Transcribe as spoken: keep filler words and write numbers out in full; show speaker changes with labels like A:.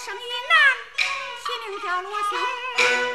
A: 生于难，岂能叫罗兄？